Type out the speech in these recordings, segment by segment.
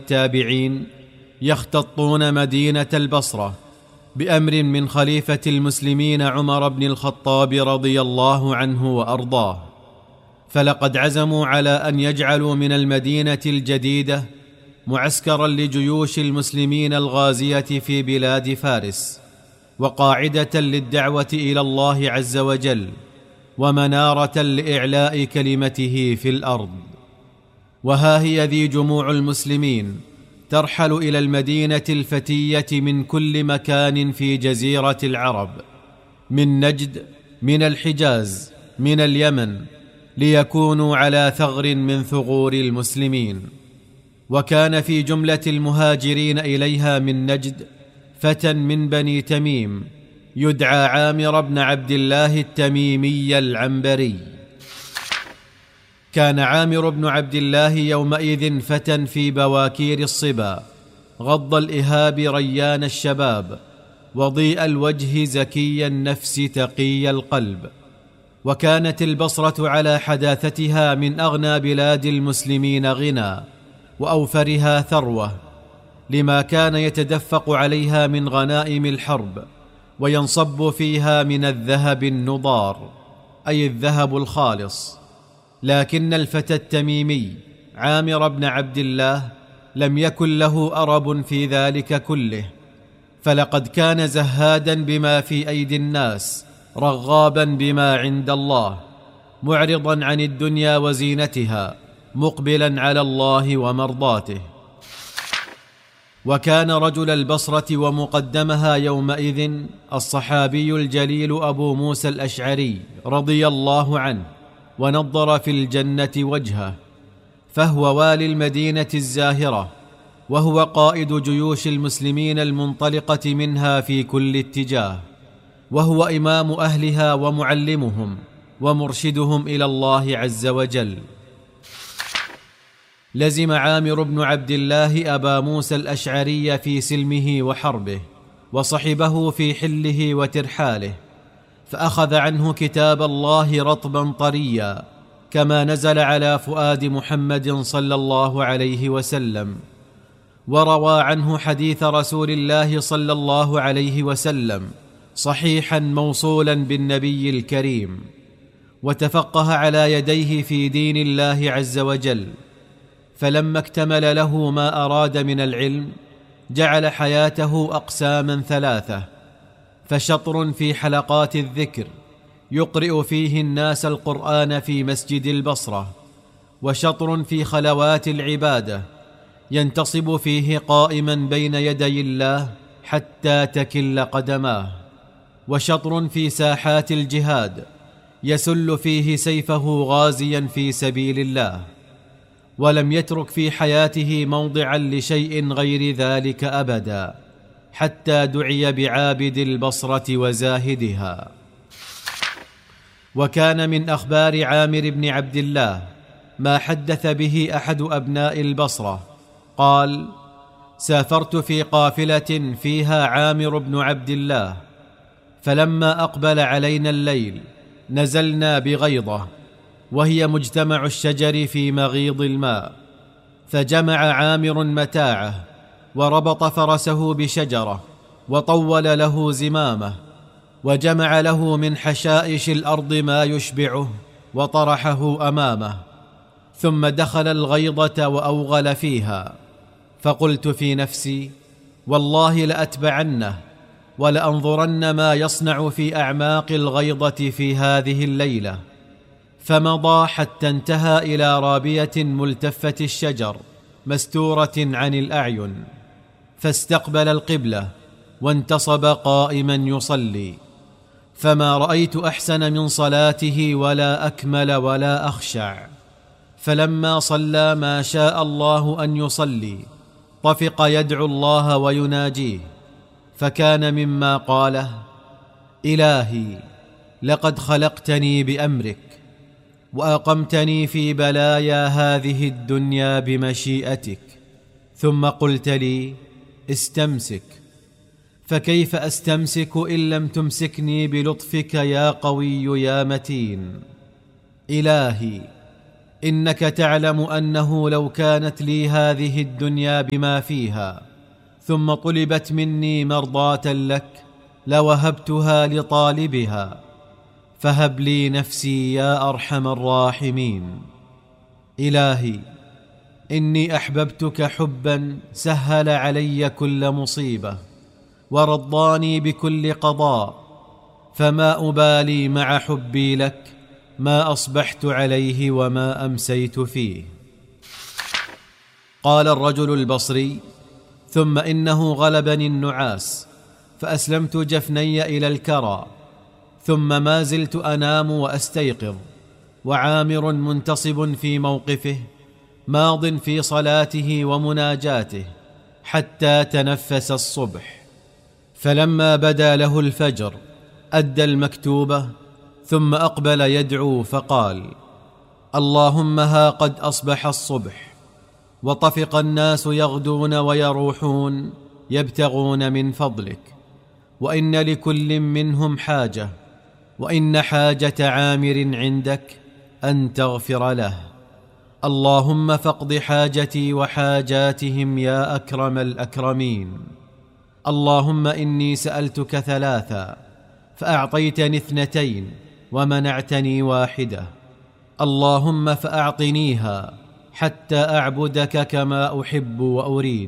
التابعين يختطون مدينة البصرة بأمر من خليفة المسلمين عمر بن الخطاب رضي الله عنه وأرضاه، فلقد عزموا على أن يجعلوا من المدينة الجديدة معسكرا لجيوش المسلمين الغازية في بلاد فارس، وقاعدة للدعوة إلى الله عز وجل، ومنارة لإعلاء كلمته في الأرض. وها هي ذي جموع المسلمين ترحل إلى المدينة الفتية من كل مكان في جزيرة العرب، من نجد، من الحجاز، من اليمن، ليكونوا على ثغر من ثغور المسلمين. وكان في جملة المهاجرين إليها من نجد فتى من بني تميم يدعى عامر بن عبد الله التميمي العنبري. كان عامر بن عبد الله يومئذ فتى في بواكير الصبا، غض الإهاب ريان الشباب، وضيء الوجه زكي النفس تقي القلب. وكانت البصرة على حداثتها من أغنى بلاد المسلمين غنى وأوفرها ثروة، لما كان يتدفق عليها من غنائم الحرب وينصب فيها من الذهب النضار، أي الذهب الخالص. لكن الفتى التميمي عامر بن عبد الله لم يكن له أرب في ذلك كله، فلقد كان زهادا بما في أيدي الناس، رغابا بما عند الله، معرضا عن الدنيا وزينتها، مقبلا على الله ومرضاته. وكان رجل البصرة ومقدمها يومئذ الصحابي الجليل أبو موسى الأشعري رضي الله عنه، ونضر في الجنة وجهه، فهو والي المدينة الزاهرة، وهو قائد جيوش المسلمين المنطلقة منها في كل اتجاه، وهو إمام أهلها ومعلمهم ومرشدهم إلى الله عز وجل. لزم عامر بن عبد الله أبا موسى الأشعري في سلمه وحربه، وصحبه في حله وترحاله، فأخذ عنه كتاب الله رطبا طريا كما نزل على فؤاد محمد صلى الله عليه وسلم، وروى عنه حديث رسول الله صلى الله عليه وسلم صحيحا موصولا بالنبي الكريم، وتفقه على يديه في دين الله عز وجل. فلما اكتمل له ما أراد من العلم جعل حياته أقساما ثلاثة: فشطر في حلقات الذكر يقرئ فيه الناس القرآن في مسجد البصرة، وشطر في خلوات العبادة ينتصب فيه قائما بين يدي الله حتى تكل قدماه، وشطر في ساحات الجهاد يسل فيه سيفه غازيا في سبيل الله، ولم يترك في حياته موضعا لشيء غير ذلك أبدا، حتى دعي بعابد البصرة وزاهدها. وكان من أخبار عامر بن عبد الله ما حدث به أحد أبناء البصرة، قال: سافرت في قافلة فيها عامر بن عبد الله، فلما أقبل علينا الليل نزلنا بغيضة، وهي مجتمع الشجر في مغيض الماء، فجمع عامر متاعه وربط فرسه بشجرة وطول له زمامه، وجمع له من حشائش الأرض ما يشبعه وطرحه أمامه، ثم دخل الغيضة وأوغل فيها. فقلت في نفسي: والله لأتبعنه ولأنظرن ما يصنع في أعماق الغيضة في هذه الليلة. فمضى حتى انتهى إلى رابية ملتفة الشجر مستورة عن الأعين، فاستقبل القبلة وانتصب قائما يصلي، فما رأيت أحسن من صلاته ولا أكمل ولا أخشع. فلما صلى ما شاء الله أن يصلي طفق يدعو الله ويناجيه، فكان مما قاله: إلهي لقد خلقتني بأمرك، وأقمتني في بلايا هذه الدنيا بمشيئتك، ثم قلت لي: استمسك، فكيف أستمسك إن لم تمسكني بلطفك يا قوي يا متين؟ إلهي إنك تعلم أنه لو كانت لي هذه الدنيا بما فيها ثم طلبت مني مرضاة لك لوهبتها لطالبها، فهب لي نفسي يا أرحم الراحمين. إلهي، إني أحببتك حبا سهل علي كل مصيبة ورضاني بكل قضاء، فما أبالي مع حبي لك ما أصبحت عليه وما أمسيت فيه. قال الرجل البصري: ثم إنه غلبني النعاس فأسلمت جفني إلى الكرى، ثم ما زلت أنام وأستيقظ، وعامر منتصب في موقفه ماض في صلاته ومناجاته حتى تنفس الصبح، فلما بدا له الفجر أدى المكتوبة ثم أقبل يدعو فقال: اللهم ها قد أصبح الصبح، وطفق الناس يغدون ويروحون يبتغون من فضلك، وإن لكل منهم حاجة، وإن حاجة عامر عندك أن تغفر له. اللهم فاقض حاجتي وحاجاتهم يا أكرم الأكرمين. اللهم إني سألتك ثلاثا فأعطيتني اثنتين ومنعتني واحدة، اللهم فأعطنيها حتى أعبدك كما أحب وأريد.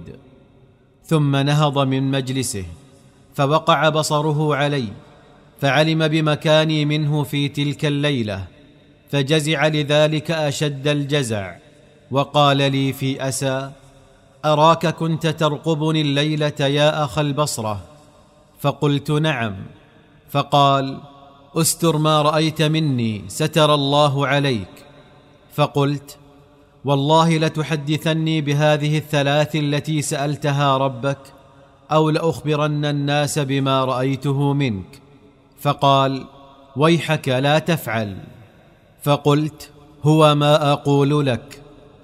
ثم نهض من مجلسه فوقع بصره علي، فعلم بمكاني منه في تلك الليلة، فجزع لذلك أشد الجزع، وقال لي في أسى: أراك كنت ترقبني الليلة يا أخا البصرة؟ فقلت: نعم. فقال: استر ما رأيت مني ستر الله عليك. فقلت: والله لتحدثني بهذه الثلاث التي سألتها ربك، أو لأخبرن الناس بما رأيته منك. فقال: ويحك لا تفعل. فقلت: هو ما أقول لك.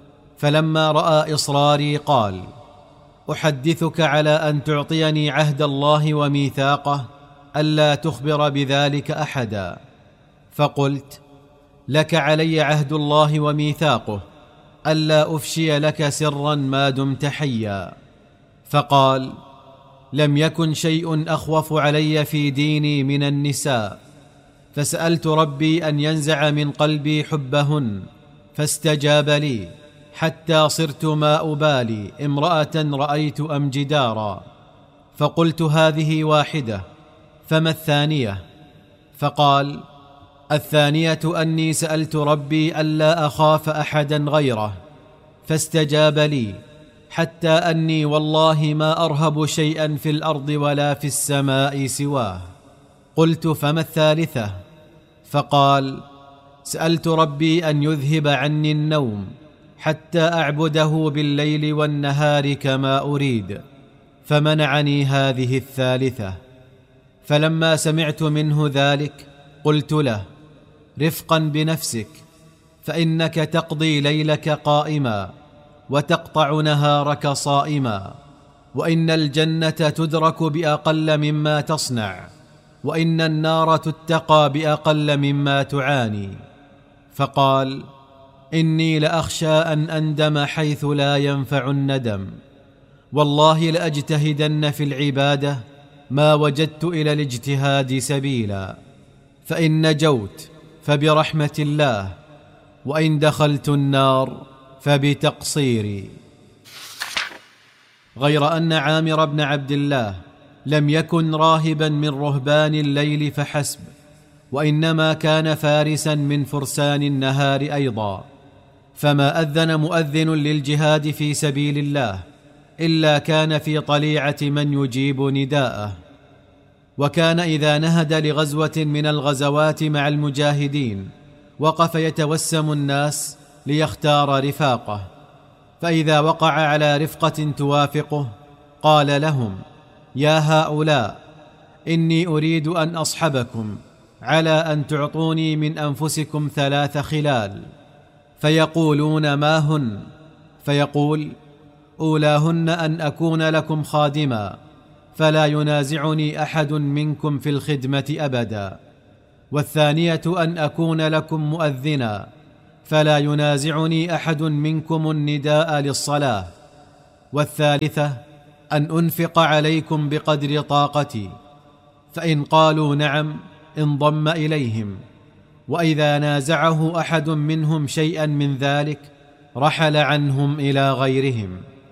فلما رأى إصراري قال: أحدثك على أن تعطيني عهد الله وميثاقه ألا تخبر بذلك أحدا. فقلت: لك علي عهد الله وميثاقه ألا أفشي لك سرا ما دمت حيا. فقال: لم يكن شيء أخوف علي في ديني من النساء، فسألت ربي أن ينزع من قلبي حبهن فاستجاب لي، حتى صرت ما أبالي امرأة رأيت أم جدارا. فقلت: هذه واحدة، فما الثانية؟ فقال: الثانية أني سألت ربي ألا أخاف أحدا غيره فاستجاب لي، حتى أني والله ما أرهب شيئا في الأرض ولا في السماء سواه. قلت: فما الثالثة؟ فقال: سألت ربي أن يذهب عني النوم حتى أعبده بالليل والنهار كما أريد، فمنعني هذه الثالثة. فلما سمعت منه ذلك قلت له: رفقا بنفسك، فإنك تقضي ليلك قائما وتقطع نهارك صائما، وإن الجنة تدرك بأقل مما تصنع، وإن النار تتقى بأقل مما تعاني. فقال: إني لأخشى أن أندم حيث لا ينفع الندم، والله لأجتهدن في العبادة ما وجدت إلى الاجتهاد سبيلا، فإن نجوت فبرحمة الله، وإن دخلت النار فبتقصيري. غير أن عامر بن عبد الله لم يكن راهبا من رهبان الليل فحسب، وإنما كان فارسا من فرسان النهار أيضا، فما أذن مؤذن للجهاد في سبيل الله إلا كان في طليعة من يجيب نداءه. وكان إذا نهد لغزوة من الغزوات مع المجاهدين وقف يتوسم الناس ليختار رفاقه، فإذا وقع على رفقة توافقه قال لهم: يا هؤلاء، إني أريد أن أصحبكم على أن تعطوني من أنفسكم 3 خلال. فيقولون: ما هن؟ فيقول: أولاهن أن أكون لكم خادما فلا ينازعني أحد منكم في الخدمة أبدا، والثانية أن أكون لكم مؤذنا فلا ينازعني أحد منكم النداء للصلاة. والثالثة أن أنفق عليكم بقدر طاقتي، فإن قالوا نعم انضم إليهم، وإذا نازعه أحد منهم شيئا من ذلك رحل عنهم إلى غيرهم.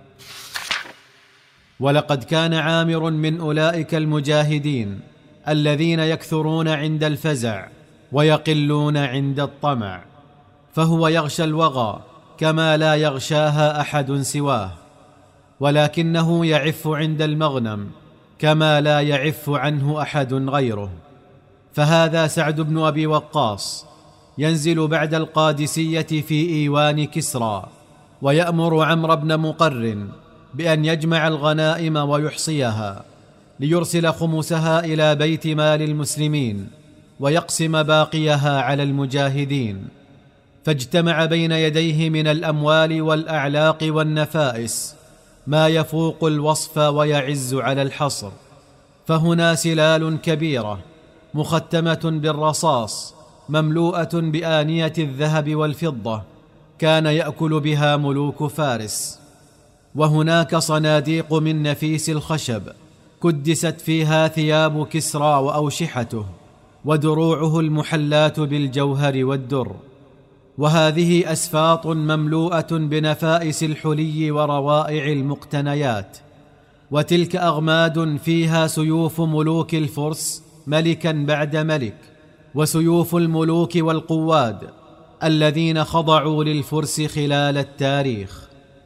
ولقد كان عامر من أولئك المجاهدين الذين يكثرون عند الفزع ويقلون عند الطمع، فهو يغشى الوغى كما لا يغشاها أحد سواه، ولكنه يعف عند المغنم كما لا يعف عنه أحد غيره. فهذا سعد بن أبي وقاص ينزل بعد القادسية في إيوان كسرى، ويأمر عمرو بن مقرن بأن يجمع الغنائم ويحصيها ليرسل خمسها إلى بيت مال المسلمين ويقسم باقيها على المجاهدين. فاجتمع بين يديه من الأموال والأعلاق والنفائس ما يفوق الوصف ويعز على الحصر. فهنا سلال كبيرة مختمة بالرصاص مملوءة بآنية الذهب والفضة كان يأكل بها ملوك فارس، وهناك صناديق من نفيس الخشب كدست فيها ثياب كسرى وأوشحته ودروعه المحلات بالجوهر والدر، وهذه أسفاط مملوءة بنفائس الحلي وروائع المقتنيات، وتلك أغماد فيها سيوف ملوك الفرس ملكا بعد ملك، وسيوف الملوك والقواد الذين خضعوا للفرس خلال التاريخ.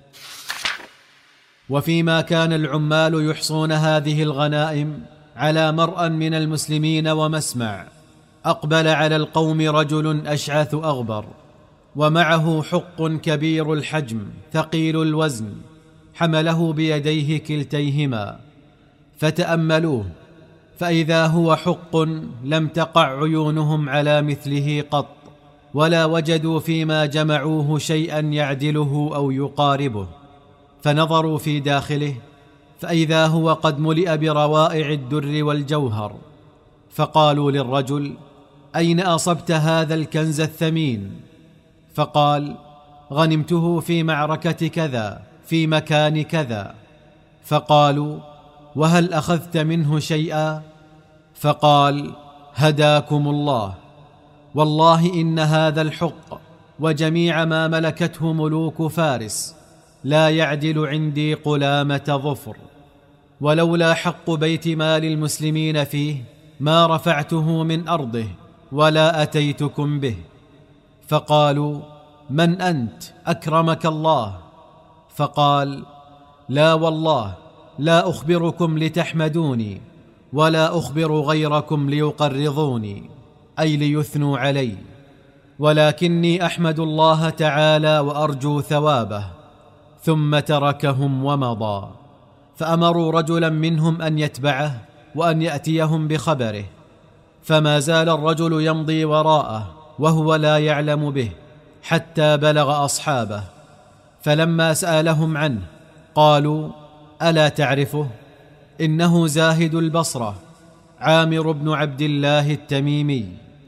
وفيما كان العمال يحصون هذه الغنائم على مرأى من المسلمين ومسمع، أقبل على القوم رجل أشعث أغبر، ومعه حق كبير الحجم ثقيل الوزن، حمله بيديه كلتيهما، فتأملوه فإذا هو حق لم تقع عيونهم على مثله قط، ولا وجدوا فيما جمعوه شيئا يعدله أو يقاربه. فنظروا في داخله فإذا هو قد ملئ بروائع الدر والجوهر، فقالوا للرجل: أين أصبت هذا الكنز الثمين؟ فقال: غنمته في معركة كذا في مكان كذا. فقالوا: وهل أخذت منه شيئا؟ فقال: هداكم الله، والله إن هذا الحق وجميع ما ملكته ملوك فارس لا يعدل عندي قلامة ظفر، ولولا حق بيت مال المسلمين فيه ما رفعته من أرضه ولا أتيتكم به. فقالوا: من أنت أكرمك الله؟ فقال: لا والله لا أخبركم لتحمدوني، ولا أخبر غيركم ليقرضوني، أي ليثنوا علي، ولكني أحمد الله تعالى وأرجو ثوابه. ثم تركهم ومضى. فأمروا رجلا منهم أن يتبعه وأن يأتيهم بخبره، فما زال الرجل يمضي وراءه وهو لا يعلم به حتى بلغ أصحابه، فلما سألهم عنه قالوا: ألا تعرفه؟ إنه زاهد البصرة عامر بن عبد الله التميمي.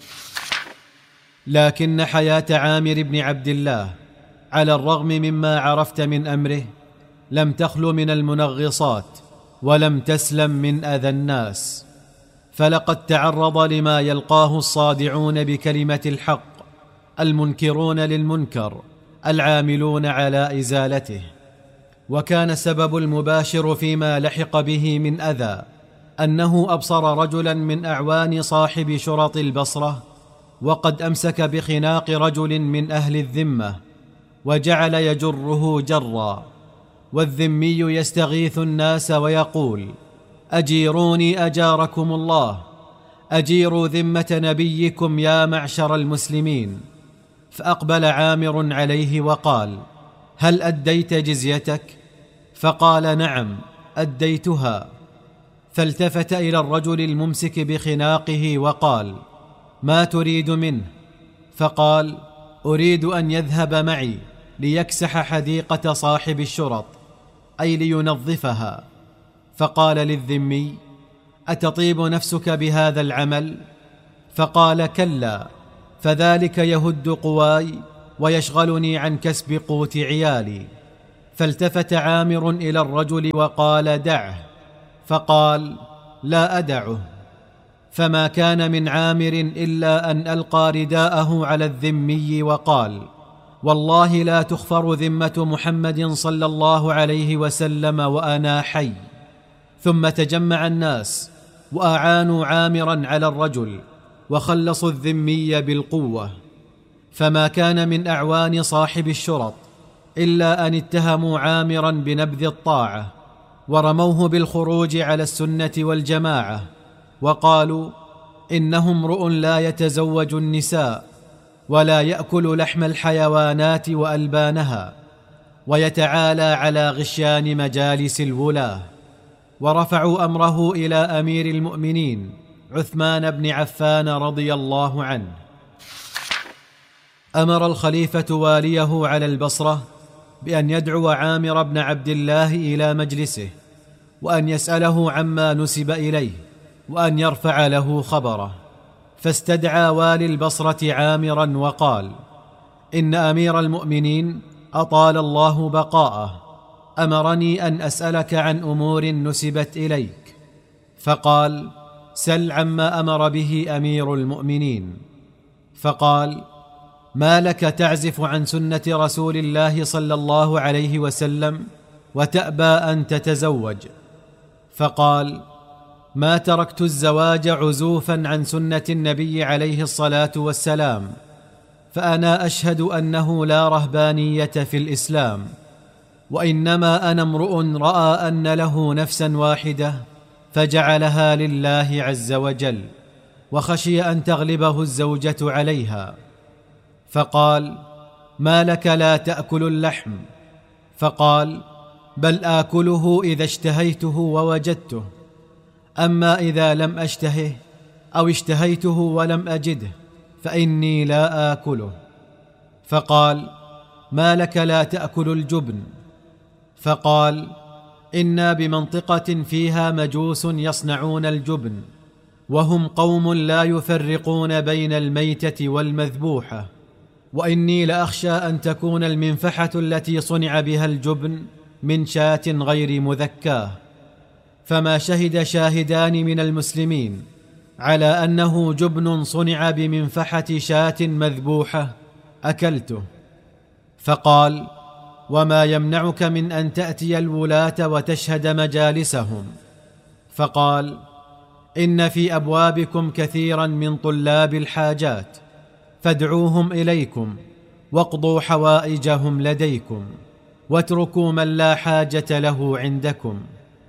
لكن حياة عامر بن عبد الله على الرغم مما عرفت من أمره لم تخل من المنغصات ولم تسلم من أذى الناس، فلقد تعرض لما يلقاه الصادعون بكلمة الحق المنكرون للمنكر العاملون على إزالته. وكان السبب المباشر فيما لحق به من أذى أنه أبصر رجلا من أعوان صاحب شرط البصرة وقد أمسك بخناق رجل من أهل الذمة وجعل يجره جرا، والذمي يستغيث الناس ويقول: أجيروني أجاركم الله، أجيروا ذمة نبيكم يا معشر المسلمين. فأقبل عامر عليه وقال: هل أديت جزيتك؟ فقال: نعم أديتها. فالتفت إلى الرجل الممسك بخناقه وقال: ما تريد منه؟ فقال: أريد أن يذهب معي ليكسح حديقة صاحب الشرط، أي لينظفها. فقال للذمي: أتطيب نفسك بهذا العمل؟ فقال: كلا، فذلك يهد قواي ويشغلني عن كسب قوت عيالي. فالتفت عامر إلى الرجل وقال: دعه. فقال: لا أدعه. فما كان من عامر إلا أن ألقى رداءه على الذمي وقال: والله لا تخفر ذمة محمد صلى الله عليه وسلم وأنا حي. ثم تجمع الناس وأعانوا عامرا على الرجل وخلصوا الذمي بالقوة. فما كان من أعوان صاحب الشرط إلا أن اتهموا عامرا بنبذ الطاعة ورموه بالخروج على السنة والجماعة، وقالوا: إنه امرؤ لا يتزوج النساء ولا يأكل لحم الحيوانات وألبانها، ويتعالى على غشيان مجالس الولاة. ورفعوا أمره إلى أمير المؤمنين عثمان بن عفان رضي الله عنه. أمر الخليفة واليه على البصرة بأن يدعو عامر بن عبد الله إلى مجلسه، وأن يسأله عما نسب إليه، وأن يرفع له خبره. فاستدعى والي البصرة عامرا وقال: إن أمير المؤمنين أطال الله بقاءه أمرني أن أسألك عن أمور نسبت إليك. فقال: سل عما أمر به أمير المؤمنين. فقال: ما لك تعزف عن سنة رسول الله صلى الله عليه وسلم وتأبى أن تتزوج؟ فقال: ما تركت الزواج عزوفا عن سنة النبي عليه الصلاة والسلام، فأنا أشهد أنه لا رهبانية في الإسلام، وإنما أنا امرؤ رأى أن له نفسا واحدة فجعلها لله عز وجل، وخشي أن تغلبه الزوجة عليها. فقال: ما لك لا تأكل اللحم؟ فقال: بل آكله إذا اشتهيته ووجدته، أما إذا لم أشتهه أو اشتهيته ولم أجده فإني لا آكله. فقال: ما لك لا تأكل الجبن؟ فقال: إنا بمنطقة فيها مجوس يصنعون الجبن، وهم قوم لا يفرقون بين الميتة والمذبوحة، وإني لأخشى أن تكون المنفحة التي صنع بها الجبن من شاة غير مذكاة. فما شهد شاهدان من المسلمين على أنه جبن صنع بمنفحة شاة مذبوحة أكلته. فقال: وما يمنعك من أن تأتي الولاة وتشهد مجالسهم؟ فقال: إن في أبوابكم كثيرا من طلاب الحاجات، فادعوهم إليكم واقضوا حوائجهم لديكم، واتركوا من لا حاجة له عندكم.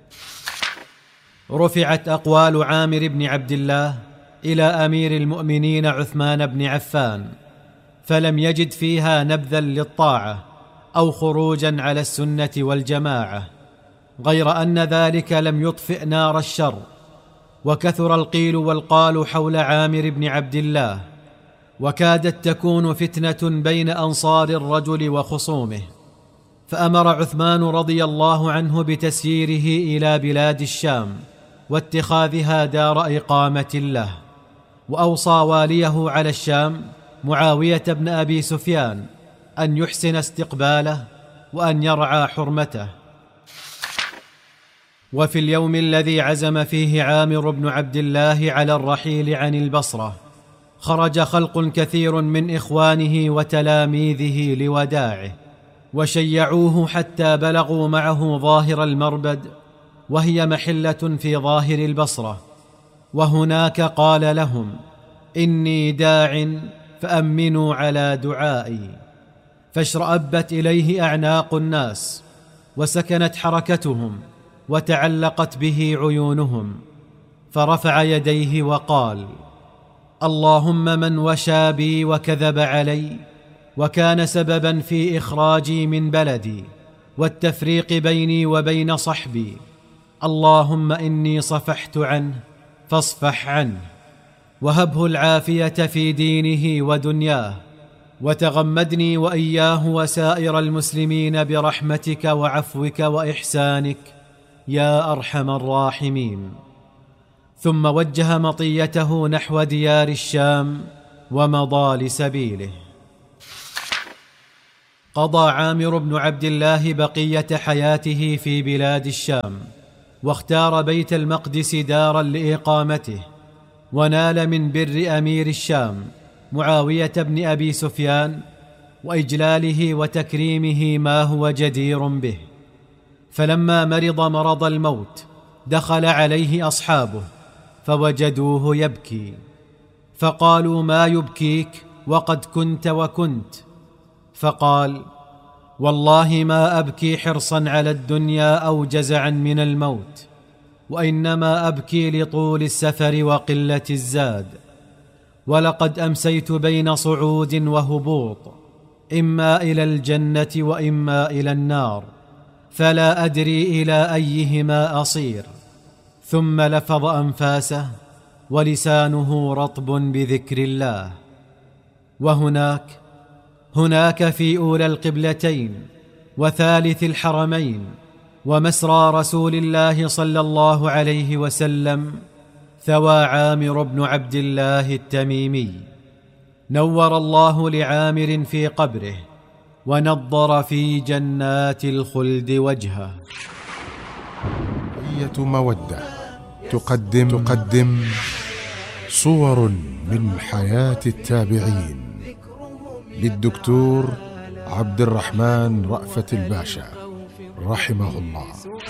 رفعت أقوال عامر بن عبد الله إلى أمير المؤمنين عثمان بن عفان، فلم يجد فيها نبذا للطاعة أو خروجا على السنة والجماعة، غير أن ذلك لم يطفئ نار الشر، وكثر القيل والقال حول عامر بن عبد الله، وكادت تكون فتنة بين أنصار الرجل وخصومه. فأمر عثمان رضي الله عنه بتسييره إلى بلاد الشام واتخاذها دار إقامة له، وأوصى واليه على الشام معاوية بن أبي سفيان أن يحسن استقباله وأن يرعى حرمته. وفي اليوم الذي عزم فيه عامر بن عبد الله على الرحيل عن البصرة، خرج خلق كثير من إخوانه وتلاميذه لوداعه، وشيعوه حتى بلغوا معه ظاهر المربد، وهي محلة في ظاهر البصرة. وهناك قال لهم: إني داع فأمنوا على دعائي. فاشرأبت إليه أعناق الناس، وسكنت حركتهم، وتعلقت به عيونهم، فرفع يديه وقال: اللهم من وشى بي وكذب علي وكان سببا في إخراجي من بلدي والتفريق بيني وبين صحبي، اللهم إني صفحت عنه فاصفح عنه، وهبه العافية في دينه ودنياه، وتغمدني وإياه وسائر المسلمين برحمتك وعفوك وإحسانك يا أرحم الراحمين. ثم وجه مطيته نحو ديار الشام ومضى لسبيله. قضى عامر بن عبد الله بقية حياته في بلاد الشام، واختار بيت المقدس دارا لإقامته، ونال من بر أمير الشام معاوية بن أبي سفيان وإجلاله وتكريمه ما هو جدير به. فلما مرض مرض الموت دخل عليه أصحابه فوجدوه يبكي، فقالوا: ما يبكيك وقد كنت وكنت؟ فقال: والله ما أبكي حرصا على الدنيا أو جزعا من الموت، وإنما أبكي لطول السفر وقلة الزاد، ولقد أمسيت بين صعود وهبوط، إما إلى الجنة وإما إلى النار، فلا أدري إلى أيهما أصير. ثم لفظ أنفاسه ولسانه رطب بذكر الله. وهناك في أولى القبلتين وثالث الحرمين ومسرى رسول الله صلى الله عليه وسلم ثوى عامر بن عبد الله التميمي، نور الله لعامر في قبره ونضر في جنات الخلد وجهه. بقية مودة تقدم صور من حياة التابعين للدكتور عبد الرحمن رأفت الباشا رحمه الله.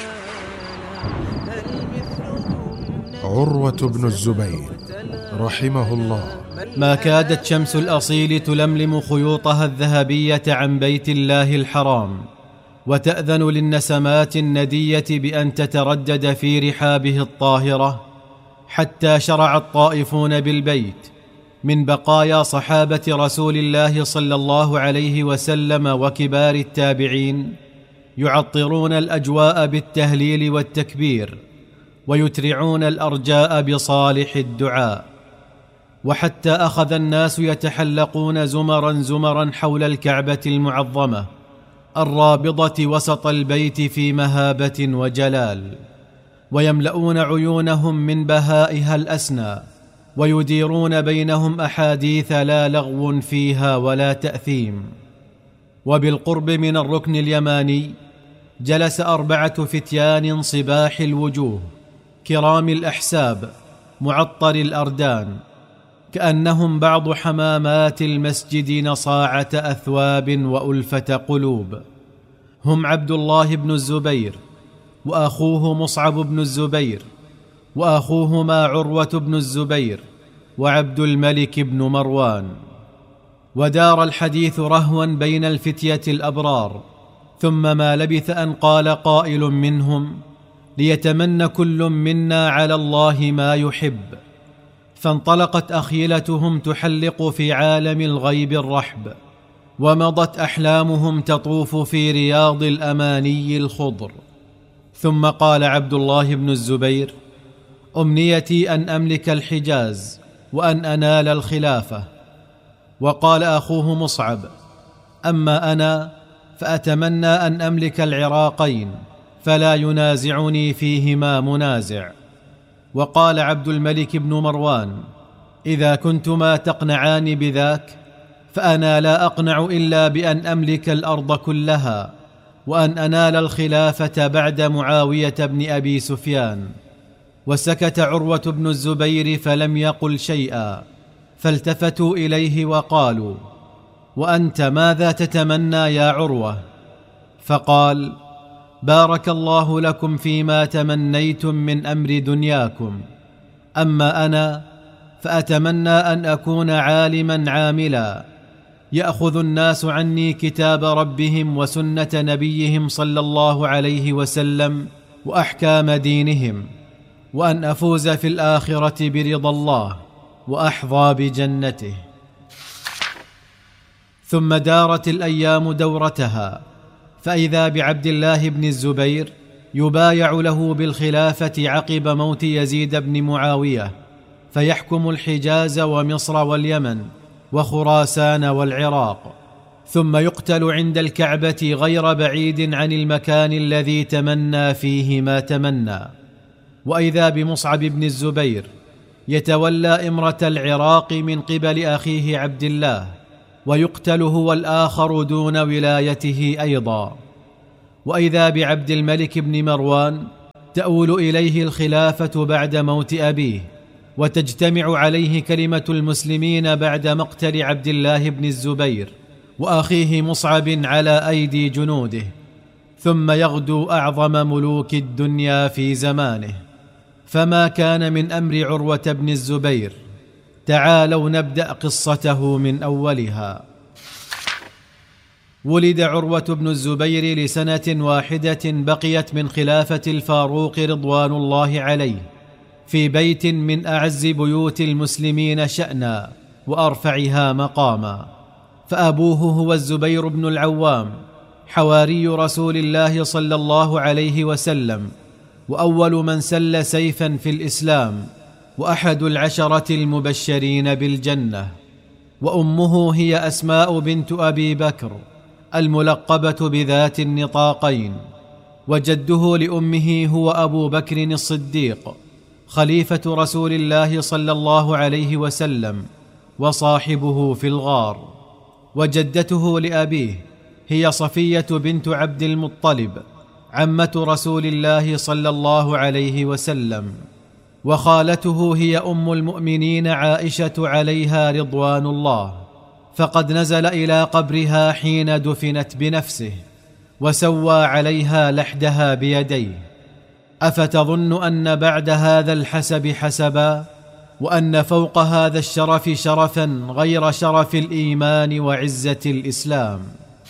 عروة بن الزبير رحمه الله. ما كادت شمس الأصيل تلملم خيوطها الذهبية عن بيت الله الحرام وتأذن للنسمات الندية بأن تتردد في رحابه الطاهرة، حتى شرع الطائفون بالبيت من بقايا صحابة رسول الله صلى الله عليه وسلم وكبار التابعين يعطرون الأجواء بالتهليل والتكبير، ويترعون الأرجاء بصالح الدعاء. وحتى أخذ الناس يتحلقون زمرا حول الكعبة المعظمة الرابضة وسط البيت في مهابة وجلال، ويملؤون عيونهم من بهائها الأسنى، ويديرون بينهم أحاديث لا لغو فيها ولا تأثيم. وبالقرب من الركن اليماني جلس 4 فتيان صباح الوجوه كرام الأحساب معطر الأردان، كأنهم بعض حمامات المسجد نصاعة أثواب وألفة قلوب. هم عبد الله بن الزبير وأخوه مصعب بن الزبير وأخوهما عروة بن الزبير وعبد الملك بن مروان. ودار الحديث رهوا بين الفتية الأبرار، ثم ما لبث أن قال قائل منهم: ليتمنى كل منا على الله ما يحب. فانطلقت أخيلتهم تحلق في عالم الغيب الرحب، ومضت أحلامهم تطوف في رياض الأماني الخضر. ثم قال عبد الله بن الزبير: أمنيتي أن أملك الحجاز وأن أنال الخلافة. وقال أخوه مصعب: أما أنا فأتمنى أن أملك العراقين فلا ينازعني فيهما منازع. وقال عبد الملك بن مروان: إذا كنتما تقنعان بذاك فأنا لا أقنع إلا بأن أملك الأرض كلها وأن أنال الخلافة بعد معاوية بن أبي سفيان. وسكت عروة بن الزبير فلم يقل شيئا، فالتفتوا إليه وقالوا: وأنت ماذا تتمنى يا عروة؟ فقال: بارك الله لكم فيما تمنيتم من أمر دنياكم، أما أنا فأتمنى أن أكون عالما عاملا يأخذ الناس عني كتاب ربهم وسنة نبيهم صلى الله عليه وسلم وأحكام دينهم، وأن أفوز في الآخرة برضا الله وأحظى بجنته. ثم دارت الأيام دورتها، فإذا بعبد الله بن الزبير يبايع له بالخلافة عقب موت يزيد بن معاوية، فيحكم الحجاز ومصر واليمن وخراسان والعراق، ثم يقتل عند الكعبة غير بعيد عن المكان الذي تمنى فيه ما تمنى. وإذا بمصعب بن الزبير يتولى إمرة العراق من قبل أخيه عبد الله، ويقتل هو الآخر دون ولايته أيضا. وإذا بعبد الملك بن مروان تؤول إليه الخلافة بعد موت أبيه، وتجتمع عليه كلمة المسلمين بعد مقتل عبد الله بن الزبير وأخيه مصعب على أيدي جنوده، ثم يغدو أعظم ملوك الدنيا في زمانه. فما كان من أمر عروة بن الزبير؟ تعالوا نبدأ قصته من أولها. ولد عروة بن الزبير لسنة واحدة بقيت من خلافة الفاروق رضوان الله عليه في بيت من أعز بيوت المسلمين شأنا وأرفعها مقاما، فأبوه هو الزبير بن العوام، حواري رسول الله صلى الله عليه وسلم، وأول من سل سيفا في الإسلام، وأحد العشرة المبشرين بالجنة. وأمه هي أسماء بنت أبي بكر الملقبة بذات النطاقين. وجده لأمه هو أبو بكر الصديق خليفة رسول الله صلى الله عليه وسلم وصاحبه في الغار. وجدته لأبيه هي صفية بنت عبد المطلب عمة رسول الله صلى الله عليه وسلم. وخالته هي أم المؤمنين عائشة عليها رضوان الله، فقد نزل إلى قبرها حين دفنت بنفسه وسوى عليها لحدها بيديه. أفتظن أن بعد هذا الحسب حسبا، وأن فوق هذا الشرف شرفا غير شرف الإيمان وعزة الإسلام؟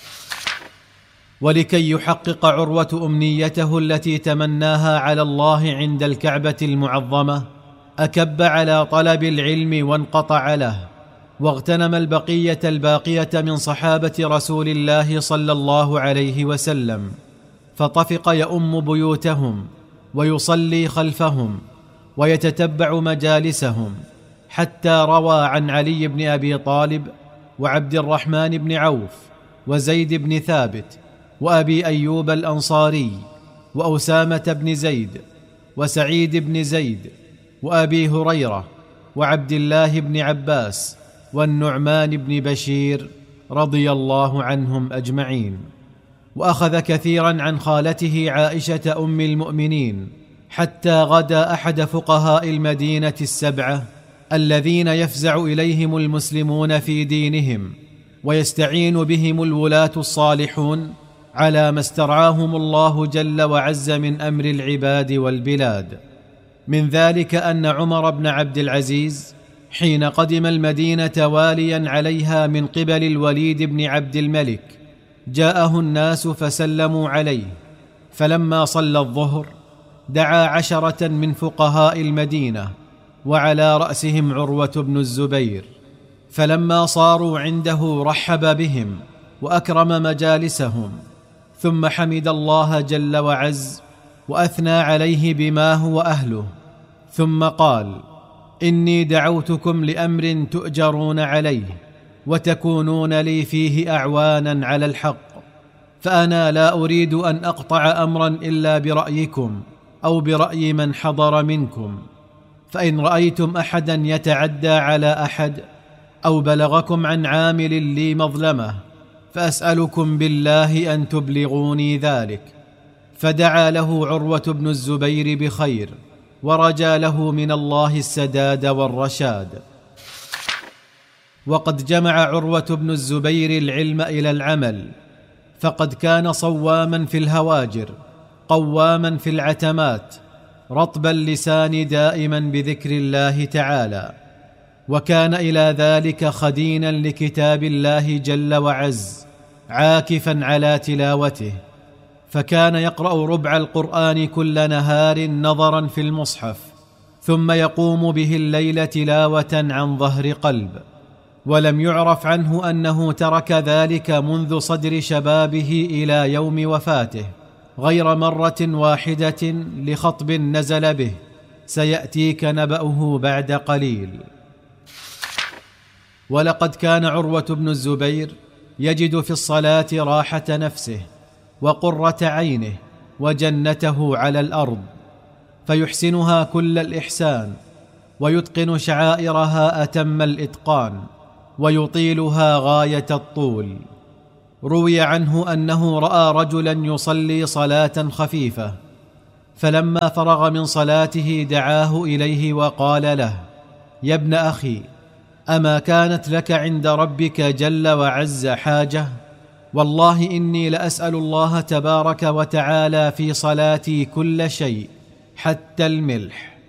ولكي يحقق عروة أمنيته التي تمناها على الله عند الكعبة المعظمة، أكب على طلب العلم وانقطع له، واغتنم البقية الباقية من صحابة رسول الله صلى الله عليه وسلم، فطفق يؤم بيوتهم ويصلي خلفهم ويتتبع مجالسهم، حتى روى عن علي بن أبي طالب وعبد الرحمن بن عوف وزيد بن ثابت وأبي أيوب الأنصاري وأسامة بن زيد وسعيد بن زيد وأبي هريرة وعبد الله بن عباس والنعمان بن بشير رضي الله عنهم أجمعين. وأخذ كثيرا عن خالته عائشة أم المؤمنين، حتى غدا أحد فقهاء المدينة السبعة الذين يفزع إليهم المسلمون في دينهم ويستعين بهم الولاة الصالحون على ما استرعاهم الله جل وعز من أمر العباد والبلاد. من ذلك أن عمر بن عبد العزيز حين قدم المدينة واليا عليها من قبل الوليد بن عبد الملك، جاءه الناس فسلموا عليه، فلما صلى الظهر دعا 10 من فقهاء المدينة وعلى رأسهم عروة بن الزبير، فلما صاروا عنده رحب بهم وأكرم مجالسهم، ثم حمد الله جل وعز وأثنى عليه بما هو أهله، ثم قال: إني دعوتكم لأمر تؤجرون عليه وتكونون لي فيه أعوانا على الحق، فأنا لا أريد أن أقطع أمرا إلا برأيكم أو برأي من حضر منكم، فإن رأيتم أحدا يتعدى على أحد أو بلغكم عن عامل لي مظلمة فأسألكم بالله أن تبلغوني ذلك. فدعا له عروة بن الزبير بخير ورجى له من الله السداد والرشاد. وقد جمع عروة بن الزبير العلم إلى العمل، فقد كان صواما في الهواجر، قواما في العتمات، رطب اللسان دائما بذكر الله تعالى، وكان إلى ذلك خدينا لكتاب الله جل وعز، عاكفا على تلاوته، فكان يقرأ ربع القرآن كل نهار نظرا في المصحف، ثم يقوم به الليل تلاوة عن ظهر قلب. ولم يعرف عنه أنه ترك ذلك منذ صدر شبابه إلى يوم وفاته، غير مرة واحدة لخطب نزل به سيأتيك نبأه بعد قليل. ولقد كان عروة بن الزبير يجد في الصلاة راحة نفسه وقرة عينه وجنته على الأرض، فيحسنها كل الإحسان ويتقن شعائرها أتم الإتقان، ويطيلها غاية الطول. روي عنه أنه رأى رجلا يصلي صلاة خفيفة، فلما فرغ من صلاته دعاه إليه وقال له: يا ابن أخي، أما كانت لك عند ربك جل وعز حاجة؟ والله إني لأسأل الله تبارك وتعالى في صلاتي كل شيء حتى الملح.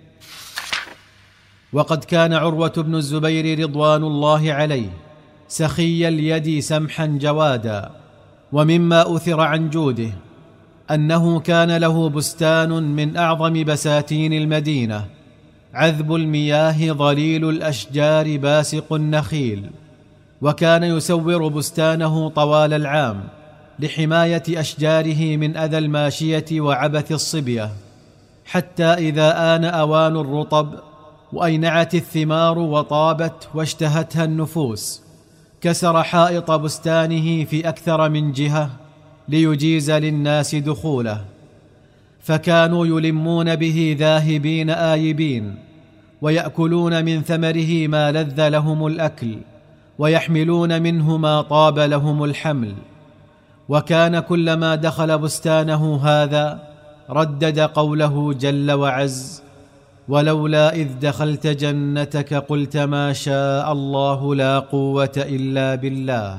وقد كان عروة بن الزبير رضوان الله عليه سخي اليد سمحا جوادا، ومما أثر عن جوده أنه كان له بستان من أعظم بساتين المدينة، عذب المياه ضليل الأشجار باسق النخيل، وكان يسور بستانه طوال العام لحماية أشجاره من أذى الماشية وعبث الصبية، حتى إذا آن أوان الرطب وأينعت الثمار وطابت واشتهتها النفوس كسر حائط بستانه في أكثر من جهة ليجيز للناس دخوله، فكانوا يلمون به ذاهبين آيبين، ويأكلون من ثمره ما لذ لهم الأكل، ويحملون منه ما طاب لهم الحمل. وكان كلما دخل بستانه هذا ردد قوله جل وعز: ولولا إذ دخلت جنتك قلت ما شاء الله لا قوة إلا بالله.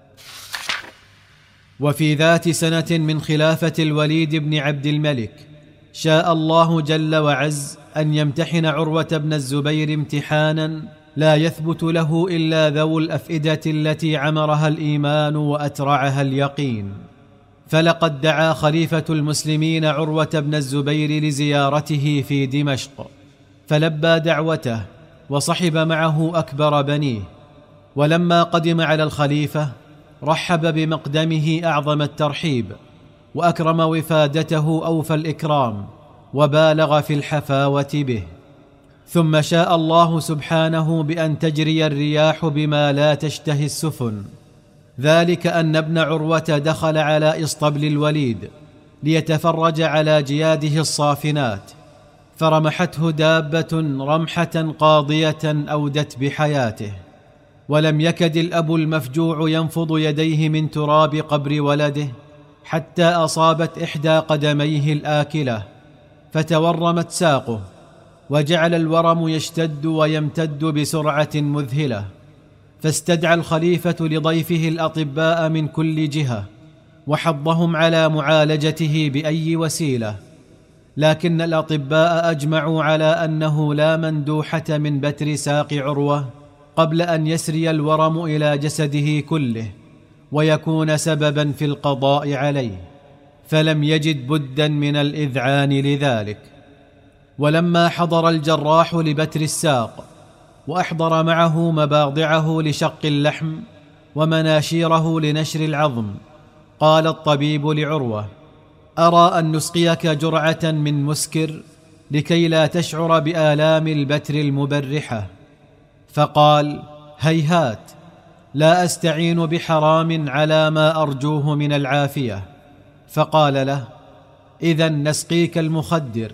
وفي ذات سنة من خلافة الوليد بن عبد الملك شاء الله جل وعز أن يمتحن عروة بن الزبير امتحانا لا يثبت له إلا ذو الأفئدة التي عمرها الإيمان وأترعها اليقين. فلقد دعا خليفة المسلمين عروة بن الزبير لزيارته في دمشق، فلبى دعوته وصحب معه أكبر بنيه. ولما قدم على الخليفة رحب بمقدمه أعظم الترحيب، وأكرم وفادته أوفى الإكرام، وبالغ في الحفاوة به. ثم شاء الله سبحانه بأن تجري الرياح بما لا تشتهي السفن، ذلك أن ابن عروة دخل على إسطبل الوليد ليتفرج على جياده الصافنات، فرمحته دابة رمحة قاضية أودت بحياته، ولم يكد الأب المفجوع ينفض يديه من تراب قبر ولده حتى أصابت إحدى قدميه الآكلة فتورمت ساقه، وجعل الورم يشتد ويمتد بسرعة مذهلة. فاستدعى الخليفة لضيفه الأطباء من كل جهة، وحضهم على معالجته بأي وسيلة، لكن الأطباء أجمعوا على أنه لا مندوحة من بتر ساق عروة قبل أن يسري الورم إلى جسده كله ويكون سببا في القضاء عليه، فلم يجد بدا من الإذعان لذلك. ولما حضر الجراح لبتر الساق وأحضر معه مباضعه لشق اللحم ومناشيره لنشر العظم، قال الطبيب لعروة: أرى أن نسقيك جرعة من مسكر لكي لا تشعر بآلام البتر المبرحة. فقال: هيهات، لا أستعين بحرام على ما أرجوه من العافية. فقال له: إذن نسقيك المخدر.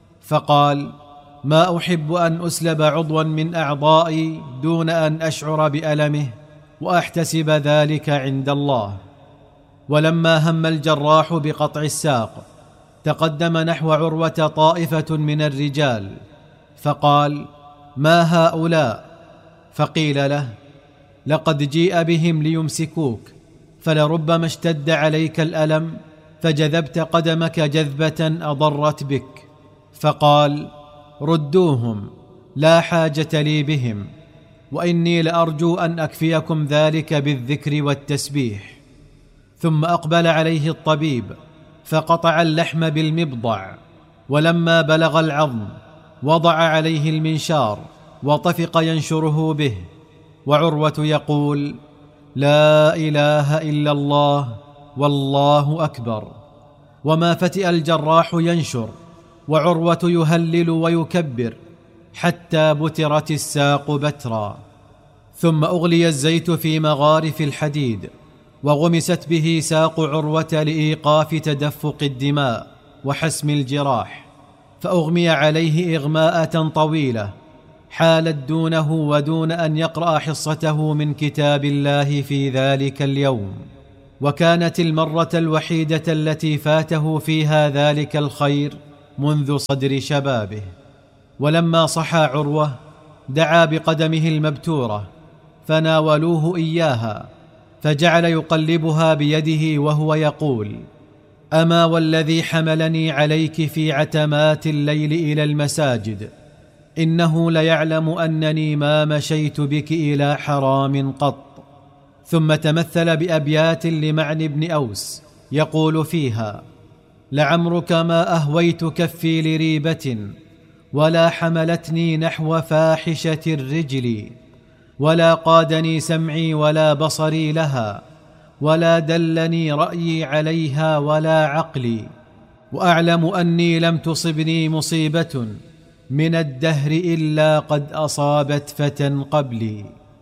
فقال: ما أحب أن أسلب عضوا من أعضائي دون أن أشعر بألمه وأحتسب ذلك عند الله. ولما هم الجراح بقطع الساق تقدم نحو عروة طائفة من الرجال فقال: ما هؤلاء؟ فقيل له: لقد جيء بهم ليمسكوك، فلربما اشتد عليك الألم فجذبت قدمك جذبة أضرت بك. فقال: ردوهم، لا حاجة لي بهم، وإني لأرجو أن أكفيكم ذلك بالذكر والتسبيح. ثم أقبل عليه الطبيب فقطع اللحم بالمبضع، ولما بلغ العظم وضع عليه المنشار وطفق ينشره به، وعروة يقول: لا إله إلا الله والله أكبر. وما فتئ الجراح ينشر وعروة يهلل ويكبر حتى بترت الساق بترا. ثم أغلي الزيت في مغارف الحديد وغمست به ساق عروة لإيقاف تدفق الدماء وحسم الجراح، فأغمي عليه إغماءة طويلة حالت دونه ودون أن يقرأ حصته من كتاب الله في ذلك اليوم، وكانت المرة الوحيدة التي فاته فيها ذلك الخير منذ صدر شبابه. ولما صحى عروة دعا بقدمه المبتورة فناولوه إياها، فجعل يقلبها بيده وهو يقول: أما والذي حملني عليك في عتمات الليل إلى المساجد، إنه ليعلم أنني ما مشيت بك إلى حرام قط. ثم تمثل بأبيات لمعن بن أوس يقول فيها: لعمرك ما أهويت كفي لريبة، ولا حملتني نحو فاحشة الرجل، ولا قادني سمعي ولا بصري لها، ولا دلني رأيي عليها ولا عقلي، وأعلم أني لم تصبني مصيبة من الدهر إلا قد أصابت فتى قبلي.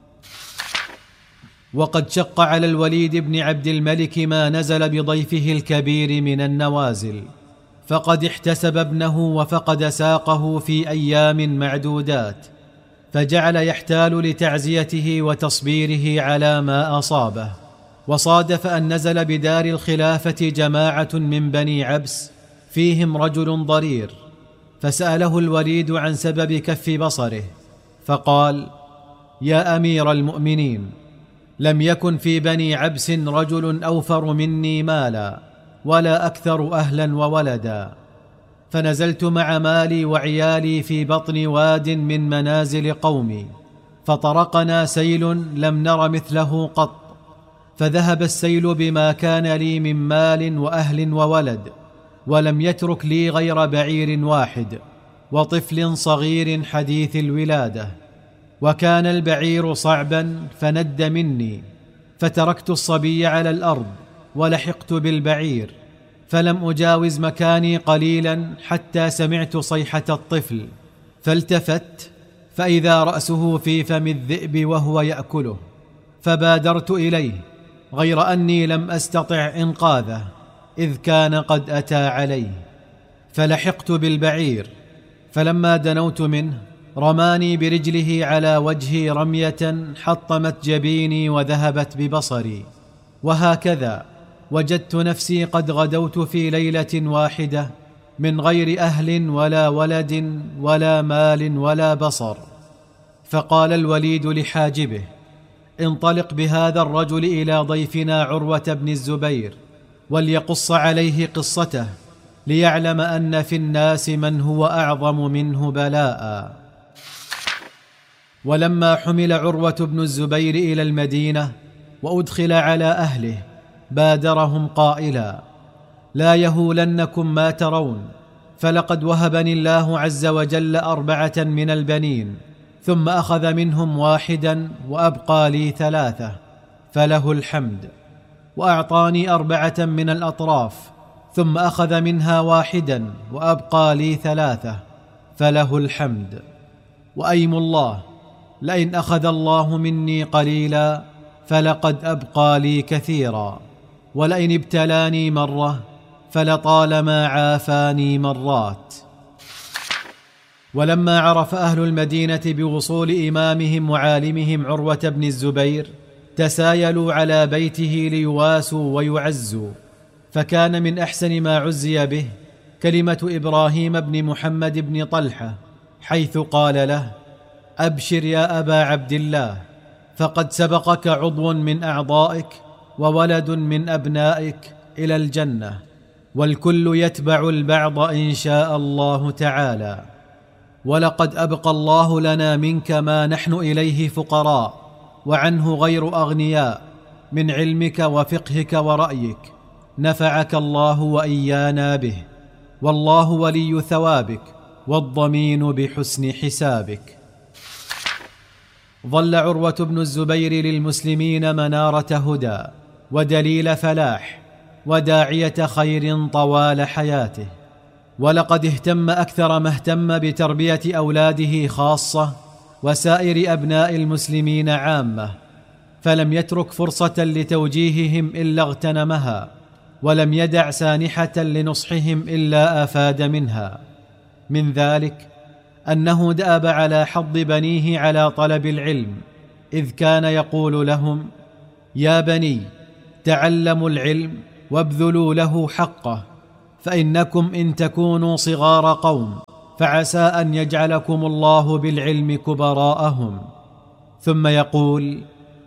وقد شق على الوليد بن عبد الملك ما نزل بضيفه الكبير من النوازل، فقد احتسب ابنه وفقد ساقه في أيام معدودات، فجعل يحتال لتعزيته وتصبيره على ما أصابه. وصادف أن نزل بدار الخلافة جماعة من بني عبس فيهم رجل ضرير، فسأله الوليد عن سبب كف بصره، فقال: يا أمير المؤمنين، لم يكن في بني عبس رجل أوفر مني مالا ولا أكثر أهلا وولدا، فنزلت مع مالي وعيالي في بطن واد من منازل قومي، فطرقنا سيل لم نر مثله قط، فذهب السيل بما كان لي من مال وأهل وولد، ولم يترك لي غير بعير واحد وطفل صغير حديث الولادة، وكان البعير صعبا فند مني، فتركت الصبي على الأرض ولحقت بالبعير، فلم أجاوز مكاني قليلا حتى سمعت صيحة الطفل، فالتفت فإذا رأسه في فم الذئب وهو يأكله، فبادرت إليه، غير أني لم أستطع إنقاذه إذ كان قد أتى عليه، فلحقت بالبعير، فلما دنوت منه رماني برجله على وجهي رمية حطمت جبيني وذهبت ببصري. وهكذا وجدت نفسي قد غدوت في ليلة واحدة من غير أهل ولا ولد ولا مال ولا بصر. فقال الوليد لحاجبه: انطلق بهذا الرجل إلى ضيفنا عروة بن الزبير، وليقص عليه قصته، ليعلم أن في الناس من هو أعظم منه بلاء. ولما حمل عروة بن الزبير إلى المدينة وأدخل على أهله بادرهم قائلا: لا يهولنكم ما ترون، فلقد وهبني الله عز وجل 4 من البنين، ثم أخذ منهم واحدا وأبقى لي 3، فله الحمد، وأعطاني 4 من الأطراف، ثم أخذ منها واحدا وأبقى لي 3، فله الحمد. وأيم الله، لئن أخذ الله مني قليلا فلقد أبقى لي كثيرا، ولئن ابتلاني مرة فلطالما عافاني مرات. ولما عرف أهل المدينة بوصول إمامهم وعالمهم عروة بن الزبير تسايلوا على بيته ليواسوا ويعزوا، فكان من أحسن ما عزي به كلمة إبراهيم بن محمد بن طلحة، حيث قال له: أبشر يا أبا عبد الله، فقد سبقك عضو من أعضائك وولد من أبنائك إلى الجنة، والكل يتبع البعض إن شاء الله تعالى، ولقد أبقى الله لنا منك ما نحن إليه فقراء وعنه غير أغنياء من علمك وفقهك ورأيك، نفعك الله وإيانا به، والله ولي ثوابك والضمين بحسن حسابك. ظل عروة بن الزبير للمسلمين منارة هدى ودليل فلاح وداعية خير طوال حياته، ولقد اهتم أكثر ما اهتم بتربية أولاده خاصة وسائر أبناء المسلمين عامة، فلم يترك فرصة لتوجيههم إلا اغتنمها، ولم يدع سانحة لنصحهم إلا أفاد منها. من ذلك أنه دأب على حض بنيه على طلب العلم، إذ كان يقول لهم: يا بني، تعلموا العلم وابذلوا له حقه، فإنكم إن تكونوا صغار قوم فعسى أن يجعلكم الله بالعلم كبراءهم. ثم يقول: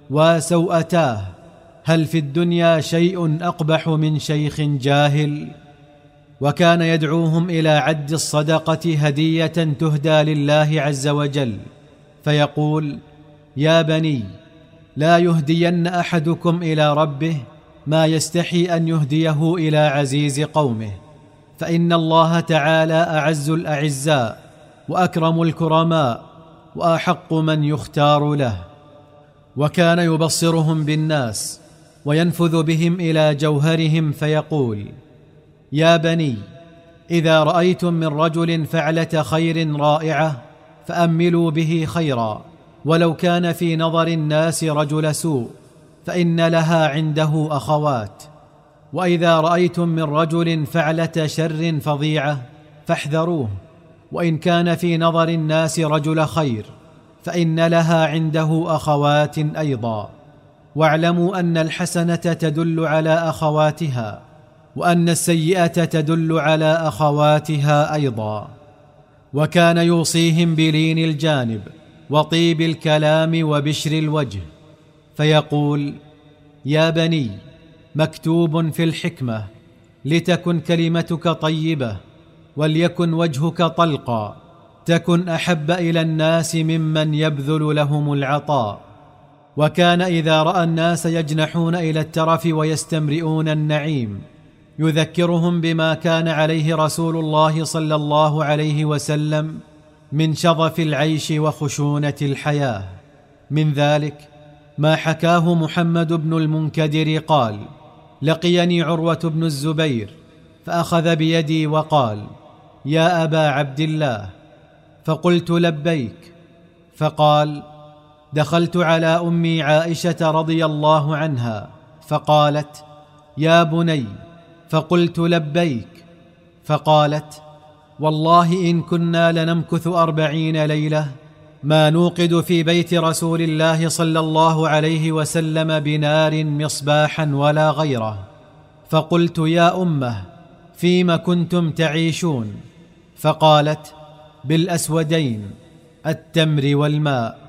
وسوءتاه، هل في الدنيا شيء أقبح من شيخ جاهل؟ وكان يدعوهم إلى عد الصدقة هدية تهدى لله عز وجل، فيقول: يا بني، لا يهدين أحدكم إلى ربه ما يستحي أن يهديه إلى عزيز قومه، فإن الله تعالى أعز الأعزاء وأكرم الكرماء وأحق من يختار له. وكان يبصرهم بالناس وينفذ بهم إلى جوهرهم، فيقول: يا بني، إذا رأيتم من رجل فعلة خير رائعة فأملوا به خيرا، ولو كان في نظر الناس رجل سوء، فإن لها عنده أخوات. وإذا رأيتم من رجل فعلة شر فظيعة فاحذروه، وإن كان في نظر الناس رجل خير، فإن لها عنده أخوات أيضا. واعلموا أن الحسنة تدل على أخواتها، وأن السيئة تدل على أخواتها أيضا. وكان يوصيهم بلين الجانب وطيب الكلام وبشر الوجه، فيقول: يا بني، مكتوب في الحكمة: لتكن كلمتك طيبة وليكن وجهك طلقا، تكن أحب إلى الناس ممن يبذل لهم العطاء. وكان إذا رأى الناس يجنحون إلى الترف ويستمرئون النعيم يذكرهم بما كان عليه رسول الله صلى الله عليه وسلم من شظف العيش وخشونة الحياة. من ذلك ما حكاه محمد بن المنكدر قال: لقيني عروة بن الزبير فأخذ بيدي وقال: يا أبا عبد الله، فقلت: لبيك. فقال: دخلت على أمي عائشة رضي الله عنها فقالت: يا بني. فقلت: لبيك. فقالت: والله إن كنا لنمكث 40 ليلة ما نوقد في بيت رسول الله صلى الله عليه وسلم بنار مصباحا ولا غيره. فقلت: يا أمه، فيما كنتم تعيشون؟ فقالت: بالأسودين، التمر والماء.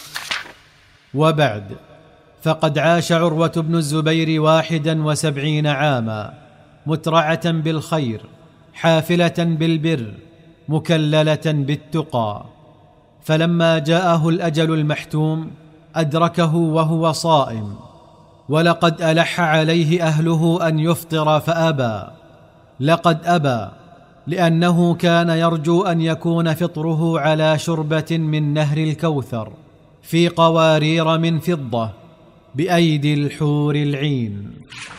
وبعد، فقد عاش عروة بن الزبير 71 عاما، مترعة بالخير، حافلة بالبر، مكللة بالتقى. فلما جاءه الأجل المحتوم أدركه وهو صائم، ولقد ألح عليه أهله أن يفطر فأبى. لقد أبى، لأنه كان يرجو أن يكون فطره على شربة من نهر الكوثر في قوارير من فضة بأيدي الحور العين.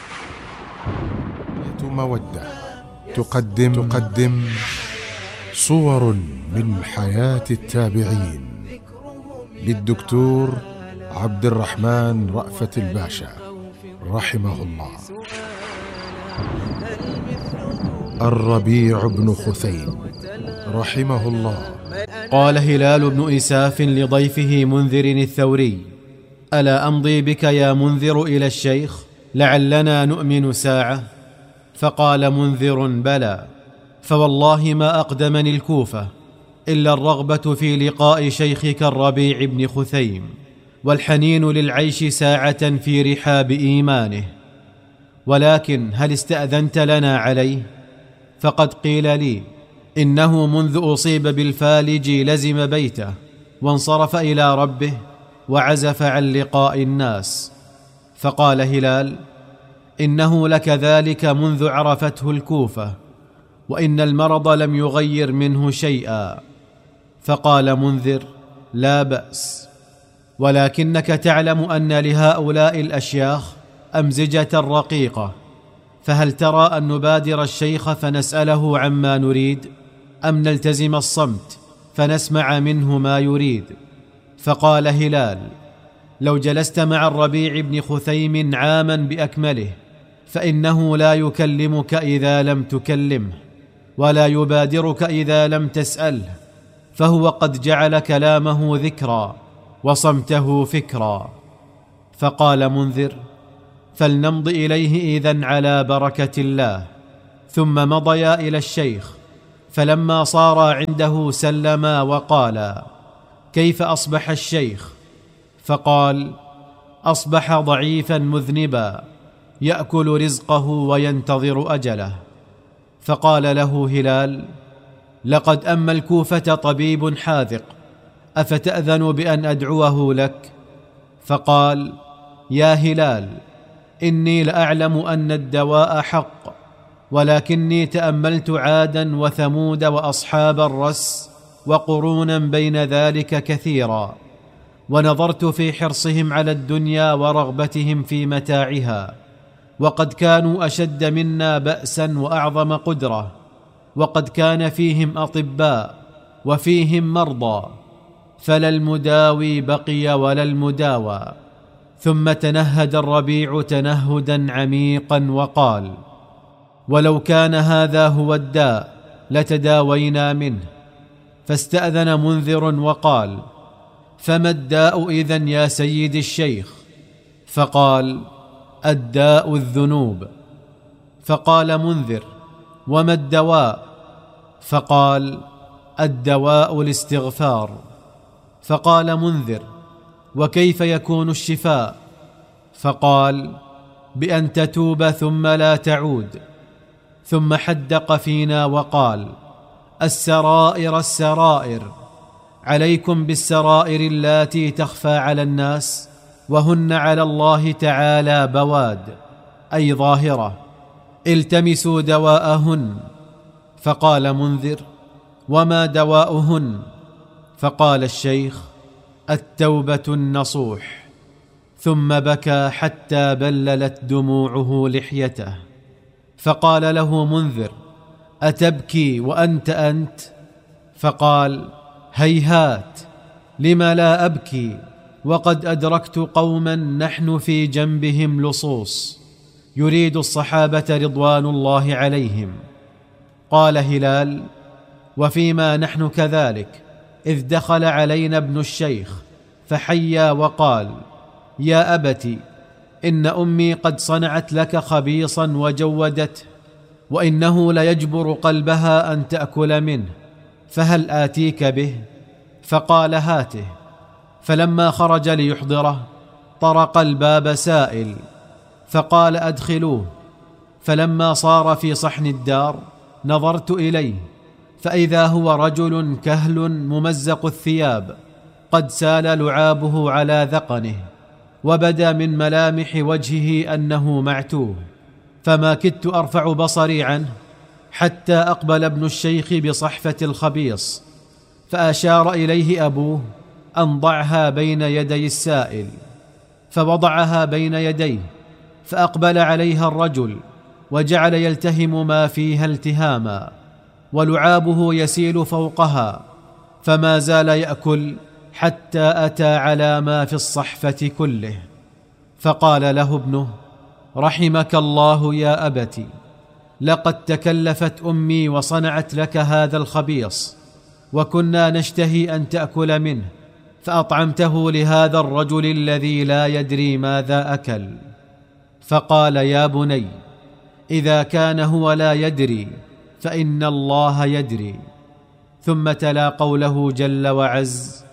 مودة تقدم صور من حياة التابعين للدكتور عبد الرحمن رأفت الباشا رحمه الله. الربيع بن خثيم رحمه الله. قال هلال بن إساف لضيفه منذر الثوري: ألا أمضي بك يا منذر إلى الشيخ لعلنا نؤمن ساعة؟ فقال منذر: بلى، فوالله ما أقدمني الكوفة إلا الرغبة في لقاء شيخك الربيع بن خثيم، والحنين للعيش ساعة في رحاب إيمانه. ولكن هل استأذنت لنا عليه؟ فقد قيل لي إنه منذ أصيب بالفالج لزم بيته وانصرف إلى ربه وعزف عن لقاء الناس. فقال هلال: إنه لكذلك منذ عرفته الكوفة، وإن المرض لم يغير منه شيئا. فقال منذر: لا بأس، ولكنك تعلم أن لهؤلاء الأشياخ أمزجة رقيقة، فهل ترى أن نبادر الشيخ فنسأله عما نريد، أم نلتزم الصمت فنسمع منه ما يريد؟ فقال هلال: لو جلست مع الربيع بن خثيم عاما بأكمله فإنه لا يكلمك إذا لم تكلمه، ولا يبادرك إذا لم تسأله، فهو قد جعل كلامه ذكرا وصمته فكرا. فقال منذر: فلنمض إليه إذن على بركة الله. ثم مضيا إلى الشيخ، فلما صارا عنده سلما وقالا: كيف أصبح الشيخ؟ فقال: أصبح ضعيفا مذنبا يأكل رزقه وينتظر أجله. فقال له هلال: لقد أما الكوفة طبيب حاذق، أفتأذن بأن أدعوه لك؟ فقال: يا هلال، إني لأعلم أن الدواء حق، ولكني تأملت عادا وثمود وأصحاب الرس وقرونا بين ذلك كثيرا، ونظرت في حرصهم على الدنيا ورغبتهم في متاعها، وقد كانوا أشد منا بأسا وأعظم قدرة، وقد كان فيهم أطباء وفيهم مرضى، فلا المداوي بقي ولا المداوى. ثم تنهد الربيع تنهدا عميقا وقال: ولو كان هذا هو الداء لتداوينا منه. فاستأذن منذر وقال: فما الداء إذن يا سيد الشيخ؟ فقال: الداء الذنوب. فقال منذر: وما الدواء؟ فقال: الدواء الاستغفار. فقال منذر: وكيف يكون الشفاء؟ فقال: بأن تتوب ثم لا تعود. ثم حدق فينا وقال: السرائر السرائر، عليكم بالسرائر اللاتي تخفى على الناس وهن على الله تعالى بواد، أي ظاهرة، التمسوا دواءهن. فقال منذر: وما دواؤهن؟ فقال الشيخ: التوبة النصوح. ثم بكى حتى بللت دموعه لحيته. فقال له منذر: أتبكي وأنت؟ فقال: هيهات، لم لا أبكي وقد أدركت قوما نحن في جنبهم لصوص، يريد الصحابة رضوان الله عليهم. قال هلال: وفيما نحن كذلك، إذ دخل علينا ابن الشيخ فحيا وقال: يا أبت، إن أمي قد صنعت لك خبيصا وجودته، وإنه ليجبر قلبها أن تأكل منه، فهل آتيك به؟ فقال: هاته. فلما خرج ليحضره طرق الباب سائل، فقال: أدخلوه. فلما صار في صحن الدار نظرت إليه، فإذا هو رجل كهل ممزق الثياب، قد سال لعابه على ذقنه، وبدا من ملامح وجهه أنه معتوه. فما كدت أرفع بصري عنه حتى أقبل ابن الشيخ بصحفة الخبيص، فأشار إليه أبوه أن ضعها بين يدي السائل، فوضعها بين يديه، فأقبل عليها الرجل وجعل يلتهم ما فيها التهاما، ولعابه يسيل فوقها، فما زال يأكل حتى أتى على ما في الصحفة كله. فقال له ابنه: رحمك الله يا أبت، لقد تكلفت أمي وصنعت لك هذا الخبيص، وكنا نشتهي أن تأكل منه، فأطعمته لهذا الرجل الذي لا يدري ماذا أكل. فقال: يا بني، إذا كان هو لا يدري فإن الله يدري. ثم تلا قوله جل وعز: